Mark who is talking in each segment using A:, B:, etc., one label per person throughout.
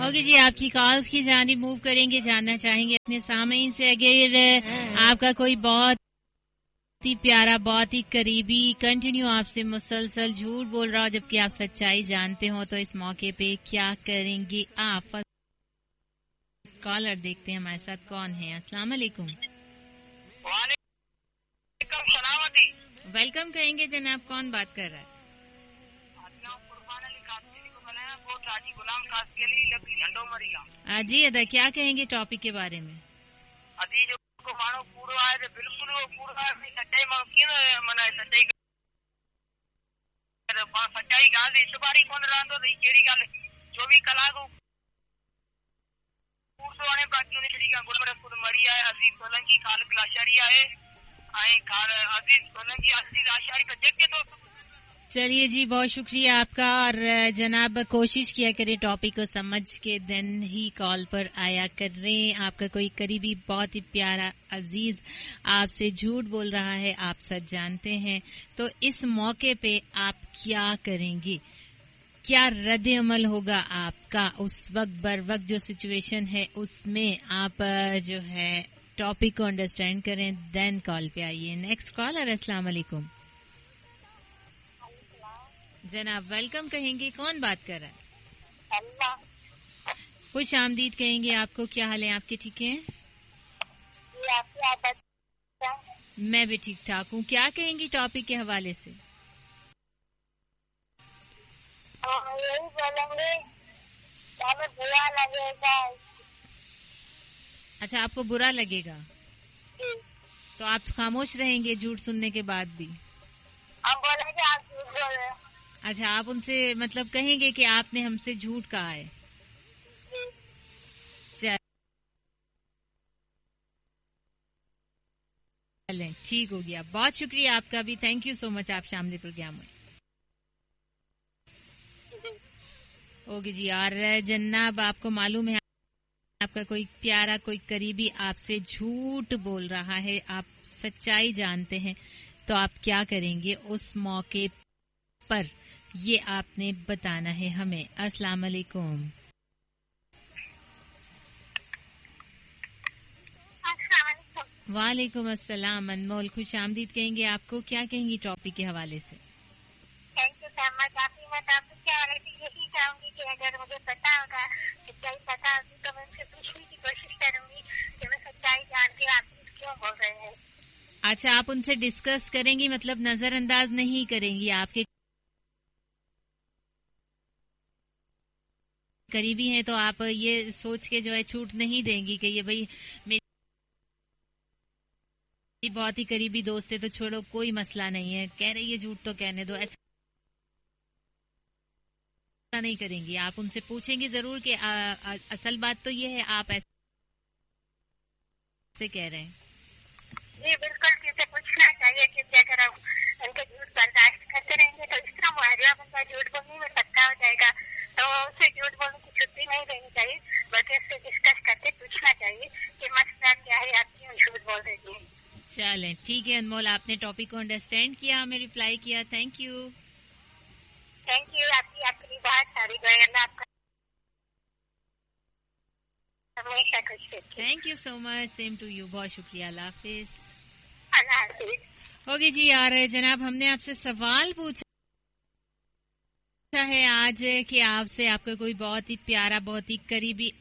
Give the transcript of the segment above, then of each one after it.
A: Okay جی، آپ کی calls کی جانب موو کریں گے. جاننا چاہیں گے اپنے سامعین سے، اگر آپ کا کوئی بہت ہی پیارا، بہت ہی قریبی کنٹینیو آپ سے مسلسل جھوٹ بول رہا ہو جبکہ آپ سچائی جانتے ہو، تو اس موقع پہ کیا کریں گے آپ؟ کالر دیکھتے ہیں ہمارے ساتھ کون ہے. السلام علیکم.
B: وعلیکم السلام.
A: ویلکم کہیں گے جناب. کون بات کر رہا ہے؟ جی ادا، کیا کہیں گے ٹاپک کے بارے میں؟
B: سچائی گال اتباری کون رہندو تے کیڑی گل جو بھی کلاک اردو آنے باقی نے جڑی گل خود مری ہے. عزیز سولنگی خالق لاشاری ہے عزیز سولنگی عزیز لاشاری کو دیکھ کے تو.
A: چلیے جی، بہت شکریہ آپ کا. اور جناب کوشش کیا کریں ٹاپک کو سمجھ کے دن ہی کال پر آیا کریں. آپ کا کوئی قریبی بہت ہی پیارا عزیز آپ سے جھوٹ بول رہا ہے، آپ سچ جانتے ہیں، تو اس موقع پہ آپ کیا کریں گے؟ کیا رد عمل ہوگا آپ کا اس وقت بر وقت جو سچویشن ہے اس میں؟ آپ جو ہے ٹاپک کو انڈرسٹینڈ کریں دین کال پہ آئیے. Next collar. السلام علیکم جناب. ویلکم کہیں گے. کون بات کر رہا ہے؟ خوش آمدید کہیں گے آپ کو. کیا حال ہے آپ کے؟ ٹھیک ہے، میں بھی ٹھیک ٹھاک ہوں. کیا کہیں گی ٹاپک کے حوالے سے؟
C: یہی بولیں گے ہمیں برا لگے گا.
A: اچھا، آپ کو برا لگے گا تو آپ خاموش رہیں گے جھوٹ سننے کے بعد بھی؟
C: ہم بولیں گے آپ جھوٹ بول رہے ہیں.
A: اچھا، آپ ان سے مطلب کہیں گے کہ آپ نے ہم سے جھوٹ کہا ہے. چلیں ٹھیک ہو گیا. بہت شکریہ آپ کا بھی. تھینک یو سو مچ. آپ شامل پروگرام میں. اوکے جی. اور جناب آپ کو معلوم ہے آپ کا کوئی پیارا، کوئی قریبی آپ سے جھوٹ بول رہا ہے، آپ سچائی جانتے ہیں، تو آپ کیا کریں گے اس موقع پر؟ یہ آپ نے بتانا ہے ہمیں. السلام علیکم. وعلیکم السلام. انمول خوش آمدید کہیں گے آپ کو. کیا کہیں گی ٹاپک کے حوالے سے؟
C: تھینک یو سو مچ. آپ کی میں ٹاپک کے حوالے سے یہی چاہوں گی کہ اگر مجھے پتا ہوگا، سچائی پتا ہوگی، تو میں ان سے پوچھنے کی کوشش کروں گی کہ میں سچائی جان کے آپ کیوں بول رہے ہیں.
A: اچھا، آپ ان سے ڈسکس کریں گی، مطلب نظر انداز نہیں کریں گی. آپ کے قریبی ہیں تو آپ یہ سوچ کے جو ہے چھوٹ نہیں دیں گی کہ یہ بھائی میری بہت ہی قریبی دوست ہے تو چھوڑو، کوئی مسئلہ نہیں ہے، کہہ رہی ہے جھوٹ تو کہنے دو. ایسا نہیں کریں گی. آپ ان سے پوچھیں گی ضرور کہ اصل بات تو یہ ہے، آپ ایسے کہہ رہے ہیں.
C: جی بالکل. کسی پوچھنا چاہیے کہ اگر ہم ان کے جھوٹ برداشت کرتے رہیں گے تو اس طرح معاہدہ بندہ جھوٹ بولنے میں پکا ہو جائے گا. تو اسے جھوٹ بولنے کی چھٹی نہیں دینی چاہیے، بلکہ اس سے ڈسکس کر کے پوچھنا چاہیے کہ مسئلہ کیا ہے، آپ کیوں جھوٹ بول رہی ہیں.
A: چلیں ٹھیک ہے انمول، آپ نے ٹاپک کو انڈرسٹینڈ کیا، ہمیں ریپلائی کیا. Thank you.
C: Thank you. آپ کی بہت ساری دعائیں. اللہ آپ کا ہمیشہ خوش رکھے.
A: Thank you so much. Same to you. بہت شکریہ. اللہ حافظ.
C: اللہ حافظ.
A: اوکے جی. یار جناب، ہم نے آپ سے سوال پوچھا ہے آج کہ آپ سے آپ کا کوئی بہت ہی پیارا، بہت ہی قریبی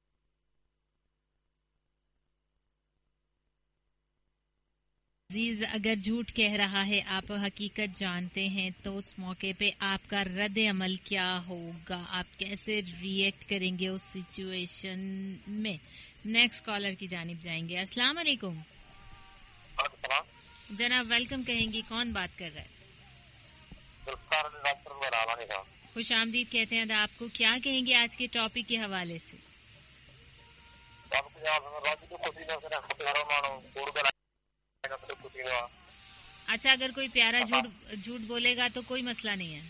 A: عزیز اگر جھوٹ کہہ رہا ہے، آپ حقیقت جانتے ہیں، تو اس موقع پہ آپ کا رد عمل کیا ہوگا؟ آپ کیسے ریئیکٹ کریں گے اس سچویشن میں؟ نیکسٹ کالر کی جانب جائیں گے. السلام علیکم جناب. ویلکم کہیں گی. کون بات کر رہا ہے؟ خوش آمدید کہتے ہیں. آپ کو کیا کہیں گے آج کے ٹاپک کے حوالے سے؟ اچھا، اگر کوئی پیارا جھوٹ بولے گا تو کوئی مسئلہ نہیں ہے.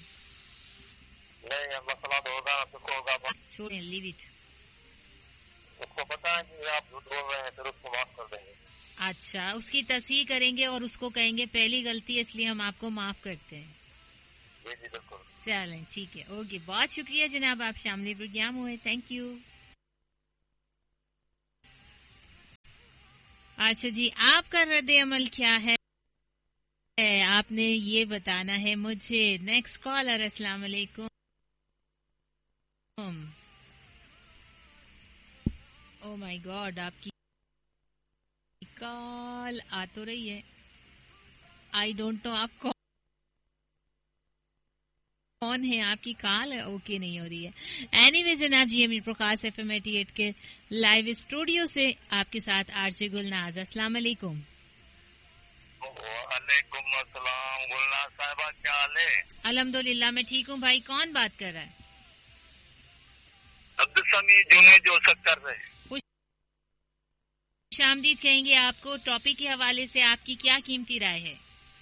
A: چھوڑیں، لیو اٹ.
D: اس کو پتا ہے کہ آپ جھوٹ بول رہے ہیں، پھر اس کو معاف کر دیں گے.
A: اچھا، اس کی تصحیح کریں گے اور اس کو کہیں گے پہلی غلطی ہے اس لیے ہم آپ کو معاف کرتے ہیں.
D: جی جی بالکل.
A: چلیں ٹھیک ہے. اوکے، بہت شکریہ جناب. آپ شامل پروگرام ہوئے. Thank you. अच्छा जी, आपका रद्द अमल क्या है आपने ये बताना है मुझे. Next collar. अस्सलाम वालेकुम. ओ माय गॉड, आपकी कॉल आ तो रही है. आई डोंट नो आप कौन है, आपकी कॉल ओके नहीं हो रही है. एनीवे जनाब जी, अमीर प्रकाश FM 88 के लाइव स्टूडियो से आपके साथ आरजे गुलनाज. अस्सलाम वालेकुम.
D: वालेकुम अस्सलाम. गुलनाज साहिबा क्या हाल है?
A: अल्हम्दुलिल्लाह मैं ठीक हूँ भाई. कौन बात कर रहा है?
D: अब्दुल समी जूने जो सक्कर से.
A: खुशामदीद कहेंगे आपको. टॉपिक के हवाले से आपकी क्या कीमती राय है?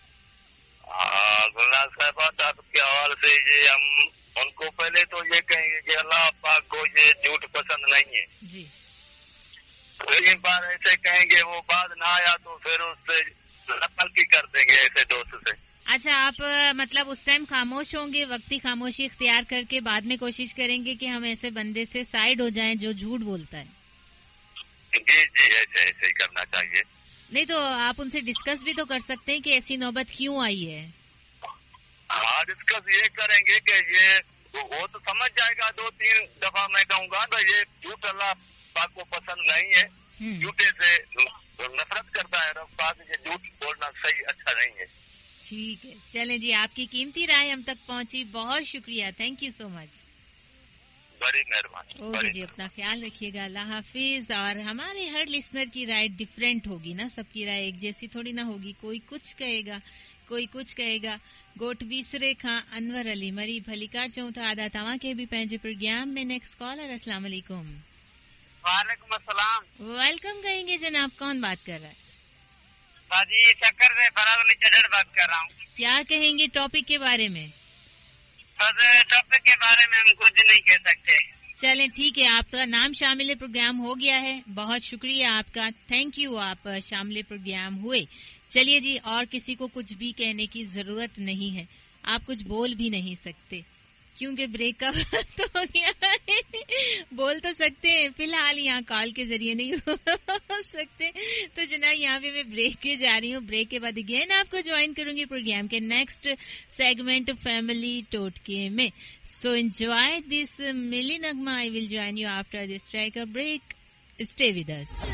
D: गुलनाज साहिबा के हवाले से ये हम उनको पहले तो ये कहेंगे कि अल्लाह पाक को ये झूठ पसंद नहीं है
A: जी.
D: फिर एक बार ऐसे कहेंगे, वो बात ना आया तो फिर उससे नकल की कर देंगे ऐसे दोस्त से.
A: अच्छा, आप मतलब उस टाइम खामोश होंगे, वक्ती खामोशी इख्तियार करके बाद में कोशिश करेंगे कि हम ऐसे बंदे से साइड हो जाएं जो झूठ बोलता है.
D: जी जी, ऐसे ऐसे ही करना चाहिए.
A: नहीं तो आप उनसे डिस्कस भी तो कर सकते हैं कि ऐसी नौबत क्यों आई है.
D: हाँ, डिस्कस ये करेंगे कि ये वो तो समझ जाएगा. 2-3 दफा मैं कहूँगा तो ये झूठ अल्लाह पाक को पसंद नहीं है. झूठे से नफरत करता है रब पाक. ये झूठ बोलना सही अच्छा नहीं है.
A: ठीक है, चलें जी, आपकी कीमती राय हम तक पहुंची. बहुत शुक्रिया. Thank you so much.
D: बड़ी मेहरबानी.
A: ओके जी, अपना ख्याल रखिएगा. अल्लाह हाफिज. और हमारे हर लिसनर की राय डिफरेंट होगी ना, सबकी राय एक जैसी थोड़ी ना होगी. कोई कुछ कहेगा, कोई कुछ कहेगा. गोट बीसरे खां अनवर अली मरी भलीकार चौथा आदा तव्हां के भी पंहिंजे प्रोग्राम में. Next collar. अस्सलाम वालेकुम.
B: वालेकुम अस्सलाम.
A: वेलकम कहेंगे जनाब. कौन बात कर रहा है?
B: बाजी चक्कर से फराज अली चढ़ बात कर रहा हूँ.
A: क्या कहेंगे टॉपिक के बारे में?
B: बस टॉपिक के बारे में हम कुछ नहीं कह सकते.
A: चलें ठीक है, आपका नाम शामिल प्रोग्राम हो गया है. बहुत शुक्रिया आपका. थैंक यू, आप शामिल प्रोग्राम हुए. चलिए जी, और किसी को कुछ भी कहने की जरूरत नहीं है. आप कुछ बोल भी नहीं सकते क्योंकि ब्रेक का वक्त हो गया है. बोल तो सकते हैं, फिलहाल यहाँ कॉल के जरिए नहीं बोल सकते. तो जनाब यहाँ पे मैं ब्रेक के जा रही हूँ. ब्रेक के बाद अगेन आपको ज्वाइन करूंगी प्रोग्राम के नेक्स्ट सेगमेंट फैमिली टोटके में. So enjoy this milli Nagma. I will join you after this track break. Stay with us.